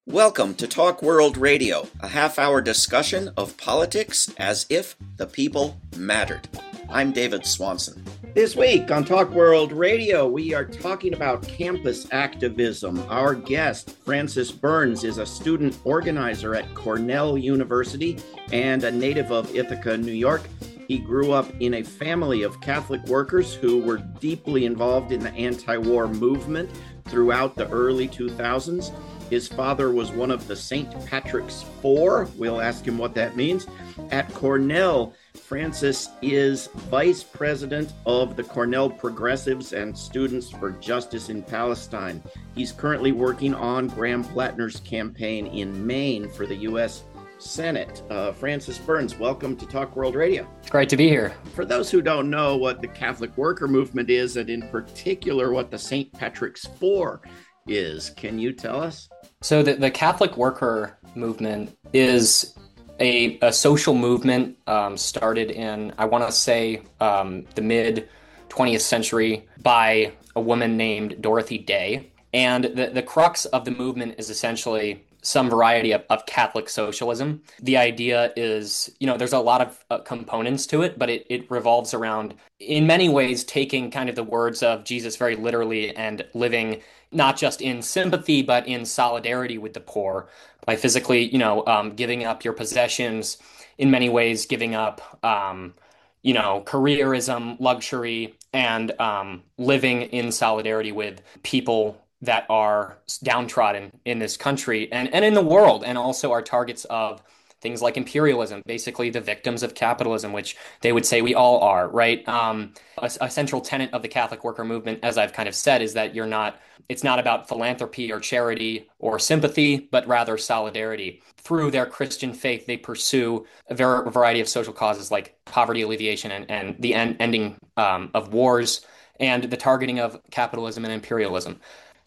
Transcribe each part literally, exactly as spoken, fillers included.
Welcome to Talk World Radio, a half-hour discussion of politics as if the people mattered. I'm David Swanson. This week on Talk World Radio, we are talking about campus activism. Our guest, Francis Burns, is a student organizer at Cornell University and a native of Ithaca, New York. He grew up in a family of Catholic workers who were deeply involved in the anti-war movement throughout the early two thousands. His father was one of the Saint Patrick's Four. We'll ask him what that means. At Cornell, Francis is vice president of the Cornell Progressives and Students for Justice in Palestine. He's currently working on Graham Plattner's campaign in Maine for the U S Senate. Uh, Francis Burns, welcome to Talk World Radio. It's great to be here. For those who don't know what the Catholic worker movement is, and in particular what the Saint Patrick's Four is, can you tell us? So the, the Catholic worker movement is a, a social movement um, started in, I want to say, um, the mid twentieth century by a woman named Dorothy Day. And the, the crux of the movement is essentially some variety of, of Catholic socialism. The idea is, you know, there's a lot of uh, components to it, but it, it revolves around, in many ways, taking kind of the words of Jesus very literally and living not just in sympathy, but in solidarity with the poor by physically, you know, um, giving up your possessions, in many ways, giving up, um, you know, careerism, luxury, and um, living in solidarity with people that are downtrodden in this country and, and in the world, and also are targets of things like imperialism, basically the victims of capitalism, which they would say we all are, right? Um, a, a central tenet of the Catholic worker movement, as I've kind of said, is that you're not, it's not about philanthropy or charity or sympathy, but rather solidarity. Through their Christian faith, they pursue a, ver- a variety of social causes like poverty alleviation and, and the end- ending um, of wars and the targeting of capitalism and imperialism.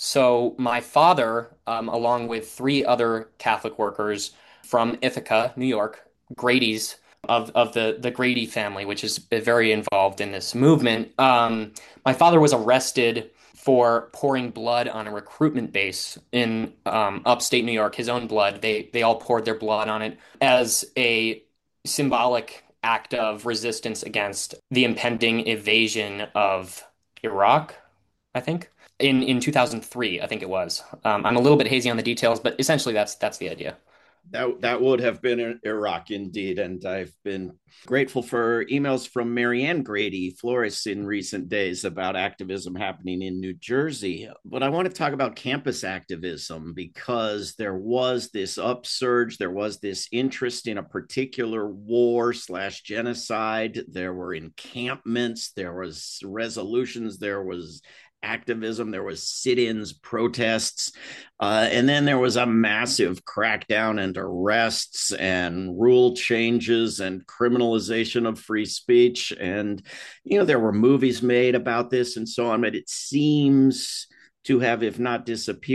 So my father, um, along with three other Catholic workers from Ithaca, New York, Grady's, of, of the, the Grady family, which is very involved in this movement, um, my father was arrested for pouring blood on a recruitment base in um, upstate New York, his own blood. They, they all poured their blood on it as a symbolic act of resistance against the impending invasion of Iraq, I think. In, in two thousand three, I think it was. Um, I'm a little bit hazy on the details, but essentially that's that's the idea. That that would have been Iraq indeed, and I've been grateful for emails from Marianne Grady Flores in recent days about activism happening in New Jersey. But I want to talk about campus activism because there was this upsurge, there was this interest in a particular war slash genocide. There were encampments, there was resolutions, there was activism, there was sit-ins, protests, uh, and then there was a massive crackdown and arrests and rule changes and criminalization of free speech. And, you know, there were movies made about this and so on, but it seems to have, if not disappeared,